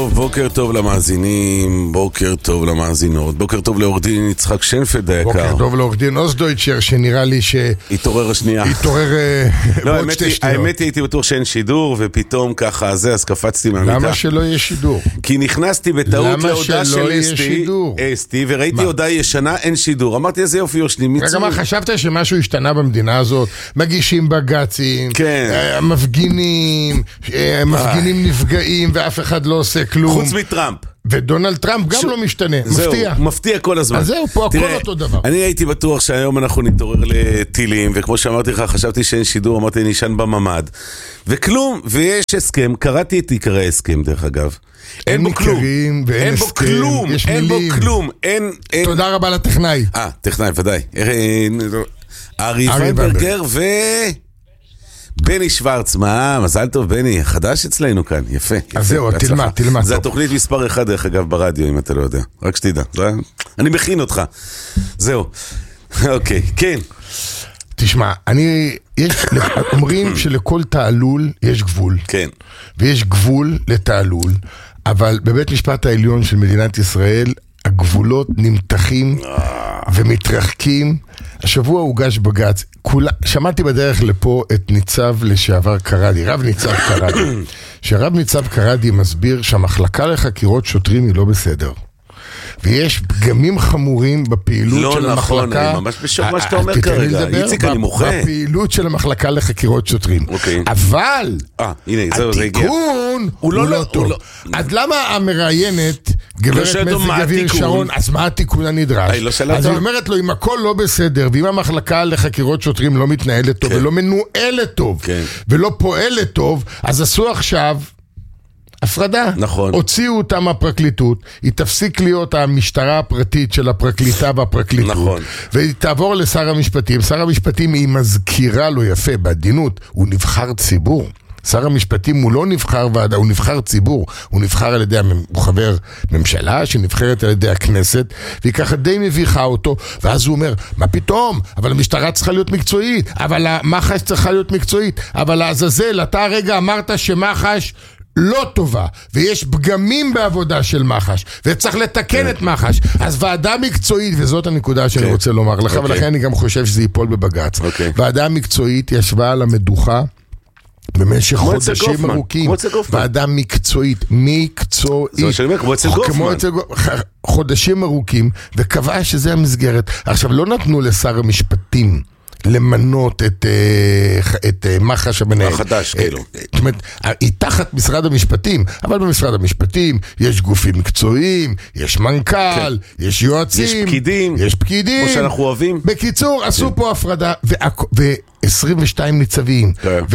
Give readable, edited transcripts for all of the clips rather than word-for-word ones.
בוקר טוב למאזינים, בוקר טוב למאזינות, בוקר טוב לעורך דין יצחק שנפלד היקר. בוקר טוב לעורך דין אוסדויצ'ר, שנראה לי התעורר השנייה. התעורר בעוד שתי שניות. האמת היא, הייתי בטוח שאין שידור, ופתאום ככה אז קפצתי מהמיטה. למה שלא יהיה שידור? כי נכנסתי בטעות להודעה של אסתי, וראיתי הודעה ישנה, אין שידור. אמרתי, איזה יופי יושני, רגע, מה, חשבת שמשהו השתנה במדינה הזאת? מגישים בגצים, מפגינים נפגעים, ואף אחד לא עושה כלום. חוץ מטראמפ. ודונלד טראמפ גם לא משתנה, מפתיע. מפתיע כל הזמן. אז זהו, פה הכל אותו דבר. אני הייתי בטוח שהיום אנחנו נתעורר לטילים, וכמו שאמרתי לך, חשבתי שאין שידור, אמרתי נשען בממד. וכלום, ויש הסכם, קראתי את עיקרי ההסכם דרך אגב. אין בו כלום. אין בו כלום. אין בו כלום. תודה רבה לטכנאי. טכנאי, ודאי. ארי ויינברגר בני שוורץ, מזל טוב בני, חדש אצלנו כאן, יפה. אז זהו, תלמד. זה התוכנית מספר 1 דרך אגב ברדיו, אם אתה לא יודע, רק שתדע, אני מכין אותך. זהו, אוקיי, כן. תשמע, אומרים שלכל תעלול יש גבול. כן. ויש גבול לתעלול, אבל בבית משפט העליון של מדינת ישראל, הגבולות נמתחים ומתרחקים. השבוע הוגש בגץ, שמעתי בדרך לפה את ניצב לשעבר קרדי, רב ניצב קרדי, שרב ניצב קרדי מסביר שהמחלקה לחקירות שוטרים היא לא בסדר. ויש פגמים חמורים בפעילות של המחלקה. לא נכון, אני ממש בשוק מה שאתה אומר כרגע. איציק, אני מוחה. בפעילות של המחלקה לחקירות שוטרים. אבל התיקון הוא לא טוב. אז למה המראיינת, גברת מזג אוויר שרון, אז מה התיקון הנדרש? אז היא אומרת לו, אם הכל לא בסדר, ואם המחלקה לחקירות שוטרים לא מתנהלת טוב, ולא מנוהלת טוב, ולא פועלת טוב, אז עשו עכשיו הפרדה. נכון. הוציאו אותה מהפרקליטות, היא תפסיק להיות המשטרה הפרטית של הפרקליטה והפרקליטות. נכון. והיא תעבור לשר המשפטים. שר המשפטים היא מזכירה לו יפה, בעדינות, הוא נבחר ציבור. שר המשפטים הוא לא נבחר ועדה, הוא נבחר ציבור. הוא נבחר על ידי, הוא חבר ממשלה שנבחרת על ידי הכנסת, והיא ככה די מביכה אותו, ואז הוא אומר, מה פתאום? אבל המשטרה צריכה להיות מקצועית, אבל המח"ש צריכה להיות מקצועית, אבל לעזאזל, אתה הרגע אמרת שמח"ש לא טובה, ויש פגמים בעבודה של מח"ש, וצריך לתקן את מח"ש. אז ועדה מקצועית, וזאת הנקודה שאני רוצה לומר לך, ולכן אני גם חושב שזה ייפול בבגץ. ועדה מקצועית ישבה על המדוכה במשך חודשים ארוכים. ועדה מקצועית, חודשים ארוכים, וקבעה שזה המסגרת. עכשיו, לא נתנו לשר המשפטים למנות את מח"ש המנהל. החדש, כאילו. זאת אומרת, היא תחת משרד המשפטים, אבל במשרד המשפטים יש גופים מקצועיים, יש מנכ"ל, יש יועצים, יש פקידים. כמו שאנחנו אוהבים. בקיצור, עשו פה הפרדה, ו22 ניצבים,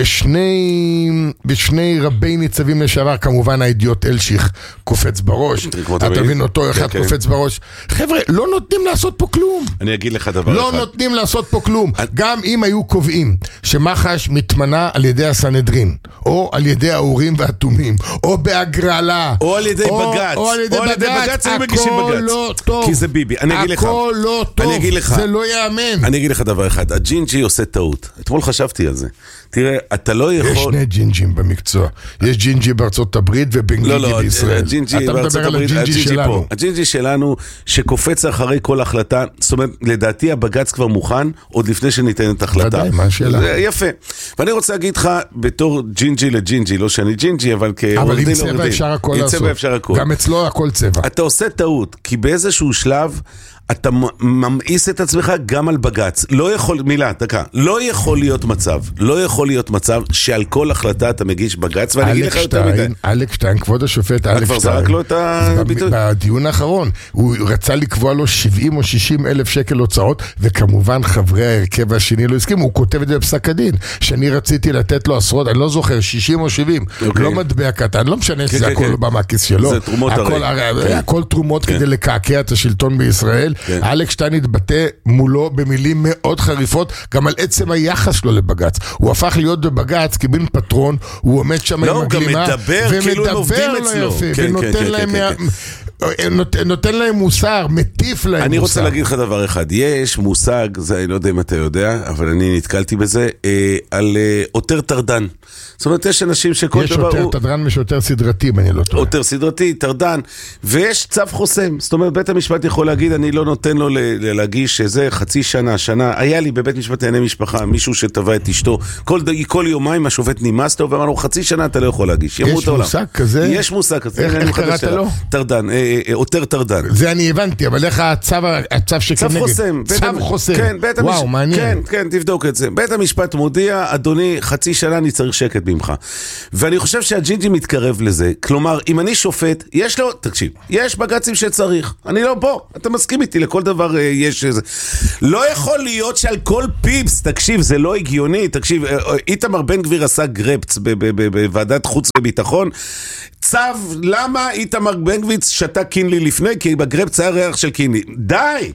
ושני רבי ניצבים לשעבר, כמובן האידיוט אלשיך קופץ בראש, אתה מבין אותו אחד קופץ בראש. חבר'ה, לא נותנים לעשות פה כלום. אני אגיד לך דבר אחד. לא נותנים לעשות פה כלום. גם אם היו קובעים שמח"ש מתמנה על ידי הסנהדרין, או על ידי האורים והתומים, או בהגרלה, או על ידי בג"ץ, או על ידי בג"ץ, הכל לא טוב. כי זה ביבי. הכל לא טוב. זה לא יאמן. אני אגיד לך דבר אחד. הג'ינג'י עושה טעות. אתמול חשבתי על זה. תראה, אתה לא יכול... יש שני ג'ינג'ים במקצוע. יש ג'ינג'י בארצות הברית ובנגיגי בישראל. אתה מדבר על הג'ינג'י שלנו. הג'ינג'י שלנו שקופץ אחרי כל החלטה, זאת אומרת, לדעתי הבג"ץ כבר מוכן, עוד לפני שניתנת החלטה. ודאי, מה השאלה? יפה. ואני רוצה להגיד לך, בתור ג'ינג'י לג'ינג'י, לא שאני ג'ינג'י, אבל אבל עם צבע אפשר הכל לעשות. גם אצלו הכל צבע. אתה עושה טעות, כי באיזשהו שלב אתה ממאיס את עצמך גם על בג"ץ. לא יכול, מילה, דקה, לא יכול להיות מצב שעל כל החלטה אתה מגיש בג"ץ, ואני אגיד לך יותר מדי. אלק שטיין, כבוד השופט אלק שטיין, כבר זרק לו את הביטוי. בדיון האחרון, הוא רצה לקבוע לו 70 או 60 אלף שקל הוצאות, וכמובן חברי ההרכב השני לא הסכים, הוא כותב את זה בפסק הדין, שאני רציתי לתת לו עשרות, אני לא זוכר, 60 או 70, לא מטבע קטן, לא משנה שזה הכל בא מהכיס שלו. זה תרומות הרי. הכל תרומות כדי לקעקע את השלטון בישראל. אלק שטיין התבטא מולו במילים מאוד חריפות, גם על עצם היחס שלו לבג"ץ. הוא הפך להיות בבג"ץ כבין פטרון, הוא עומד שם עם הגלימה, כאילו הם עובדים אצלו. ונותן להם... נותן להם מוסר, מטיף להם מוסר. אני רוצה להגיד לך דבר אחד, יש מושג, זה אני לא יודע אם אתה יודע, אבל אני נתקלתי בזה, על עותר טרדן. זאת אומרת, יש אנשים שכל יש דבר הוא... יש עותר טרדן ושוטר סדרתי, אני לא טועה. עותר סדרתי, טרדן, ויש צו חוסם. זאת אומרת, בית המשפט יכול להגיד, אני לא נותן לו להגיש שזה חצי שנה, שנה. היה לי בבית משפט לענייני משפחה, מישהו שטבע את אשתו, כל יומיים השופט נמאס לו, ואמרנו, חצי שנה אתה לא יכול להגיש. יש מושג כזה? יש מושג כזה. איך קראת לו? טרדן, עותר טרדן. זה אני הבנתי, אבל איך הצו שכנגד? צו חוסם. צו חוסם. וואו, מעניין. כן, תבדוק את זה. בית המשפט מודיע, אדוני, חצי שנה אני צריך שקט ממך. ואני חושב שהג'ינג'י מתקרב לזה. כלומר, אם אני שופט, יש לו, תקשיב, יש בגצים שצריך. אני לא פה, אתה מסכים איתי, לכל דבר יש איזה. לא יכול להיות שעל כל פיפס, תקשיב, זה לא הגיוני, תקשיב, איתמר בן גביר עשה גרפץ בוועדת חוץ וביטחון, צו, למה איתמר בן גביר שתה קינלי לפני? כי בגרפץ היה ריח של קינלי. די!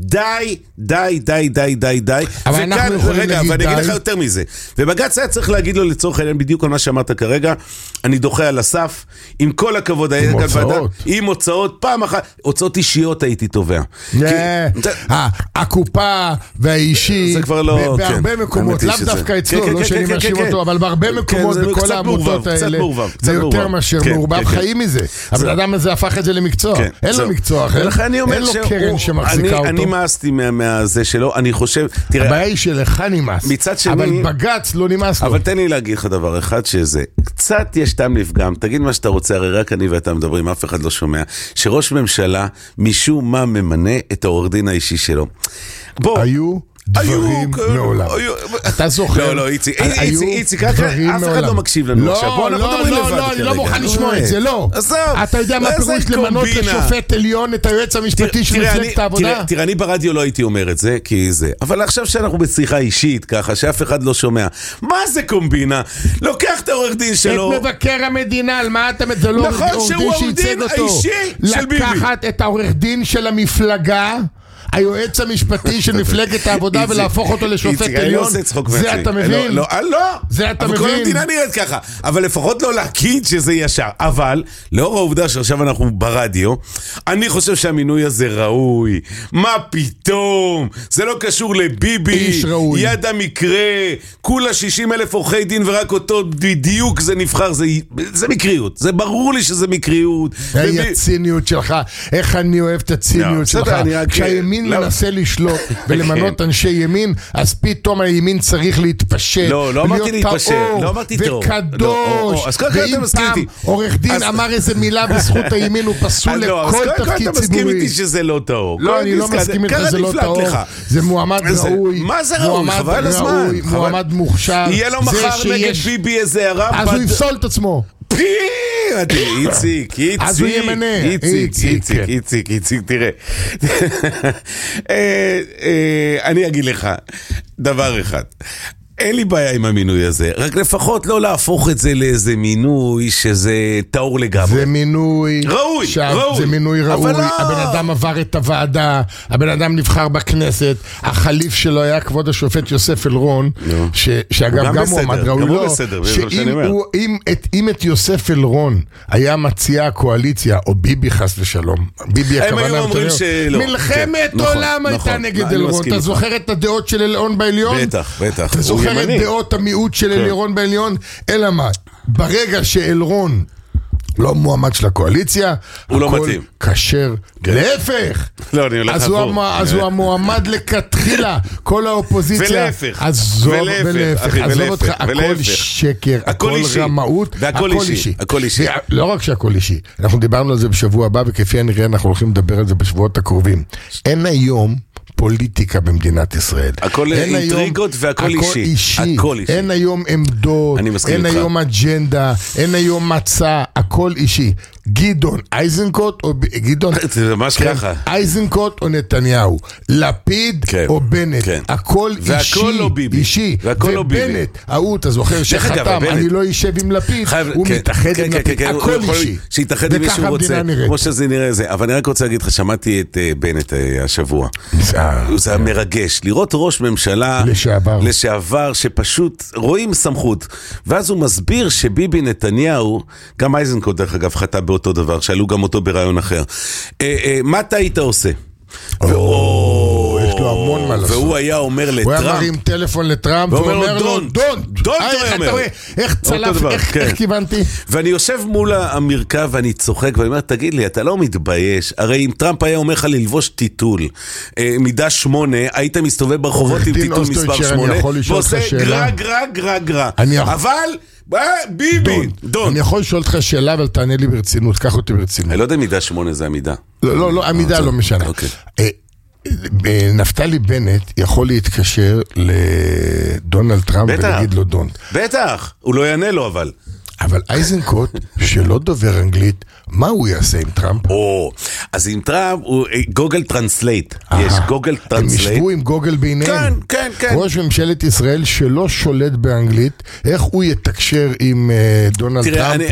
אבל אנחנו יכולים להגיד די. ואני אגיד לך יותר מזה. ובג"ץ היה צריך להגיד לו לצורך העניין בדיוק על מה שאמרת כרגע, אני דוחה על הסף, עם כל הכבוד, עם הוצאות, פעם אחת, הוצאות אישיות הייתי תובע. הקופה והאישי, בהרבה מקומות, לאו דווקא אצלו, לא שאני מאשים אותו, אבל בהרבה מקומות בכל העמותות האלה, זה יותר מאשר מעורבב, חיים מזה. הבן אדם הזה הפך את זה למקצוע, אין לו מקצוע אחר, אין לו קרן שמחזיקה אותו. אני מאסתי מהזה שלו, אני חושב, תראה, הבעיה היא שלך נמאס, אבל בגץ לא נמאס לו. אבל תן לי להגיד לך דבר אחד, שזה קצת יש טעם לפגם, תגיד מה שאתה רוצה, הרי רק אני ואתה מדברים, אף אחד לא שומע, שראש ממשלה משום מה ממנה את העורך דין האישי שלו. היו דברים מעולם. אתה זוכר? לא, איציק, אף אחד לא מקשיב לנו עכשיו. לא, אני לא מוכן לשמוע את זה, לא. אתה יודע מה פירוש למנות לשופט עליון את היועץ המשפטי של מפלגת העבודה? תראה, אני ברדיו לא הייתי אומר את זה, כי זה. אבל עכשיו שאנחנו בשיחה אישית ככה, שאף אחד לא שומע. מה זה קומבינה? לוקח את העורך דין שלו. את מבקר המדינה, על מה אתה זה לא עורך דין שייצג אותו. לקחת את העורך דין של המפלגה, היועץ המשפטי של מפלגת העבודה ולהפוך אותו לשופט עליון, זה אתה מבין? לא, זה אתה מבין? אבל כל המדינה נראית ככה, אבל לפחות לא להגיד שזה ישר, אבל לאור העובדה שעכשיו אנחנו ברדיו, אני חושב שהמינוי הזה ראוי, מה פתאום, זה לא קשור לביבי, יד המקרה, כולה 60,000 עורכי דין ורק אותו בדיוק זה נבחר, זה מקריות, זה ברור לי שזה מקריות. היי הציניות שלך, איך אני אוהב את הציניות שלך, כשהימין מנסה לשלוט ולמנות אנשי ימין, אז פתאום הימין צריך להתפשט, לא אמרתי להתפשט, לא אמרתי טוב, וקדוש, ואם פעם עורך דין אמר איזה מילה בזכות הימין, הוא פסול לכל תפקיד ציבורי. אתה מסכים איתי שזה לא טהור. לא, אני לא מסכים איתי שזה לא טהור, זה מועמד ראוי, מה זה ראוי? חבל הזמן, מועמד מוכשר, יהיה לו מחר נגד ביבי איזה הרב, אז הוא יפסול את עצמו. איציק, אז הוא ימנה. איציק, תראה. אני אגיד לך דבר אחד. אין לי בעיה עם המינוי הזה, רק לפחות לא להפוך את זה לאיזה מינוי שזה טהור לגמרי. זה מינוי ראוי, זה מינוי ראוי, הבן אדם עבר את הוועדה, הבן אדם נבחר בכנסת, החליף שלו היה כבוד השופט יוסף אלרון, שאגב גם הוא עמד ראוי לו, שאם את יוסף אלרון היה מציע הקואליציה, או ביבי חס ושלום, ביבי הכוונה מלחמת עולם הייתה נגד אלרון, אתה זוכר את הדעות של אלרון בעליון? בטח, אתה זוכר את דעות המיעוט של אלרון בעליון? אלא מה, ברגע שאלרון לא מועמד של הקואליציה, הוא לא מתאים, כשר, להפך, אז הוא המועמד לכתחילה, כל האופוזיציה, עזוב אותך, הכל שקר, הכל רמאות, הכל אישי. לא רק שהכל אישי, אנחנו דיברנו על זה בשבוע הבא, וכפי הנראה אנחנו הולכים לדבר על זה בשבועות הקרובים. אין היום פוליטיקה במדינת ישראל. הכל אינטריגות והכל אישי. אין היום עמדות, אין היום אג'נדה, אין היום מצע, הכל אישי. גדעון איזנקוט או גדעון איזנקוט או נתניהו, לפיד או בנט, הכל אישי. ובנט, אתה זוכר שחתם, אני לא יישב עם לפיד, הוא מתאחד עם לפיד, הכל אישי. שיתאחד עם מישהו רוצה, כמו שזה נראה זה. אבל אני רק רוצה להגיד לך, שמעתי את בנט השבוע. זה מרגש, לראות ראש ממשלה לשעבר שפשוט רואים סמכות, ואז הוא מסביר שביבי נתניהו, גם איזנקוט דרך אגב חטא באותו דבר, שאלו גם אותו ברעיון אחר. מה אתה היית עושה? יש לו המון מה לעשות. והוא היה אומר לטראמפ, הוא היה מרים טלפון לטראמפ ואומר לו דונט. איך צלף, איך כיוונתי? ואני יושב מול המרכב ואני צוחק ואני אומר, תגיד לי, אתה לא מתבייש? הרי אם טראמפ היה אומר לך ללבוש טיטול מידה 8, היית מסתובב ברחובות עם טיטול מספר 8 ועושה גרה. אבל ביבי, דונט. אני יכול לשאול אותך שאלה, אבל תענה לי ברצינות, קח אותי ברצינות. אני לא יודע מידה 8 זה המידה. לא, המידה לא משנה. נפתלי בנט יכול להתקשר לדונלד טראמפ ולהגיד לו דונט. בטח, הוא לא יענה לו אבל אייזנקוט, שלא דובר אנגלית, מה הוא יעשה עם טראמפ? אז עם טראמפ, גוגל טרנסלייט. יש גוגל טרנסלייט. הם ישבו עם גוגל ביניהם. כן. ראש ממשלת ישראל שלא שולט באנגלית, איך הוא יתקשר עם דונלד טראמפ?